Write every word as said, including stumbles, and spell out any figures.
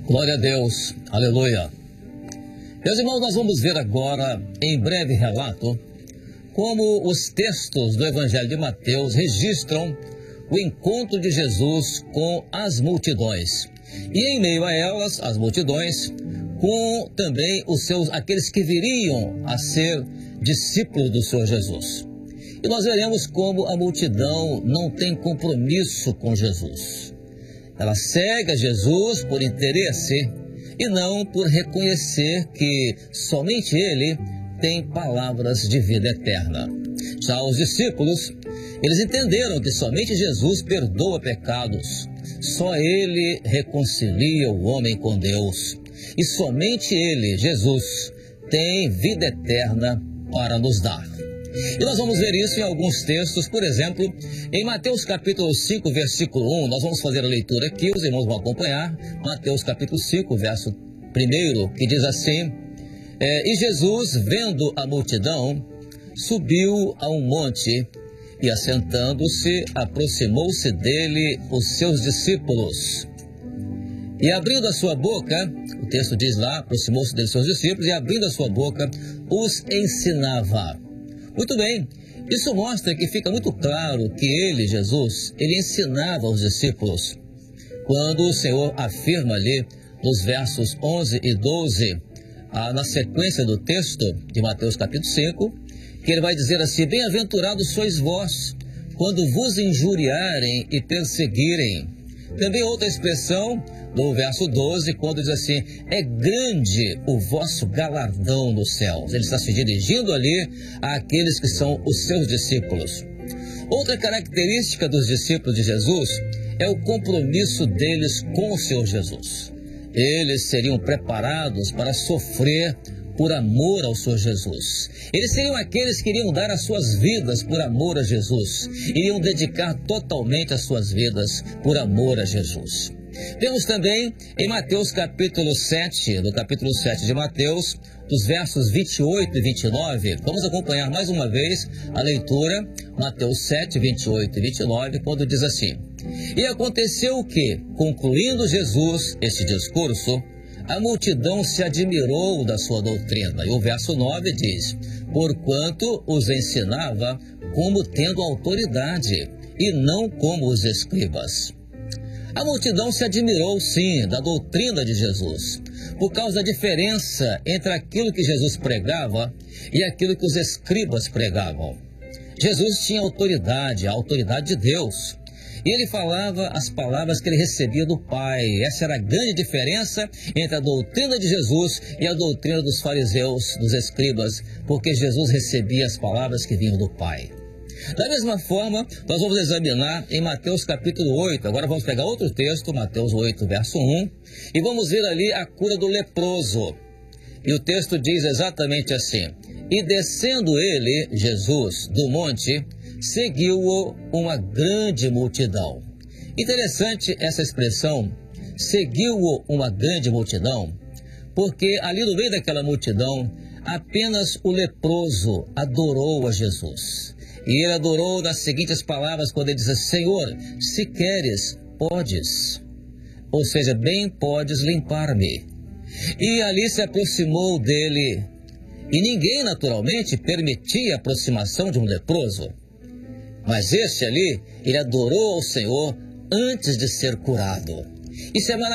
Glória a Deus, aleluia. Meus irmãos, nós vamos ver agora, em breve relato, como os textos do Evangelho de Mateus registram o encontro de Jesus com as multidões. E em meio a elas, as multidões, com também os seus, aqueles que viriam a ser discípulos do Senhor Jesus. E nós veremos como a multidão não tem compromisso com Jesus. Ela segue a Jesus por interesse e não por reconhecer que somente Ele tem palavras de vida eterna. Já os discípulos, eles entenderam que somente Jesus perdoa pecados. Só Ele reconcilia o homem com Deus. E somente Ele, Jesus, tem vida eterna para nos dar. E nós vamos ver isso em alguns textos. Por exemplo, em Mateus capítulo cinco, versículo um, nós vamos fazer a leitura aqui, os irmãos vão acompanhar. Mateus capítulo cinco, verso um, que diz assim: é, E Jesus, vendo a multidão, subiu a um monte e, assentando-se, aproximou-se dele os seus discípulos. E abrindo a sua boca, o texto diz lá, aproximou-se deles seus discípulos, e abrindo a sua boca, os ensinava. Muito bem, isso mostra que fica muito claro que ele, Jesus, ele ensinava aos discípulos. Quando o Senhor afirma ali, nos versos onze e doze, ah, na sequência do texto de Mateus capítulo cinco, que ele vai dizer assim: Bem-aventurados sois vós, quando vos injuriarem e perseguirem. Também outra expressão, no verso doze, quando diz assim: é grande o vosso galardão nos céus. Ele está se dirigindo ali àqueles que são os seus discípulos. Outra característica dos discípulos de Jesus é o compromisso deles com o Senhor Jesus. Eles seriam preparados para sofrer por amor ao Senhor Jesus. Eles seriam aqueles que iriam dar as suas vidas por amor a Jesus. Iriam dedicar totalmente as suas vidas por amor a Jesus. Temos também em Mateus capítulo sete, no capítulo sete de Mateus, dos versos vinte e oito e vinte e nove, vamos acompanhar mais uma vez a leitura, Mateus sete, vinte e oito e vinte e nove, quando diz assim: E aconteceu que, concluindo Jesus este discurso, a multidão se admirou da sua doutrina. E o verso nove diz: Porquanto os ensinava como tendo autoridade, e não como os escribas. A multidão se admirou, sim, da doutrina de Jesus, por causa da diferença entre aquilo que Jesus pregava e aquilo que os escribas pregavam. Jesus tinha autoridade, a autoridade de Deus. E ele falava as palavras que ele recebia do Pai. Essa era a grande diferença entre a doutrina de Jesus e a doutrina dos fariseus, dos escribas, porque Jesus recebia as palavras que vinham do Pai. Da mesma forma, nós vamos examinar em Mateus capítulo oito, agora vamos pegar outro texto, Mateus oito, verso um, e vamos ver ali a cura do leproso. E o texto diz exatamente assim: E descendo ele, Jesus, do monte, seguiu-o uma grande multidão. Interessante essa expressão, seguiu-o uma grande multidão, porque ali no meio daquela multidão, apenas o leproso adorou a Jesus. E ele adorou nas seguintes palavras, quando ele diz: Senhor, se queres, podes. Ou seja, bem podes limpar-me. E ali se aproximou dele. E ninguém, naturalmente, permitia a aproximação de um leproso. Mas este ali, ele adorou ao Senhor antes de ser curado. Isso é maravilhoso.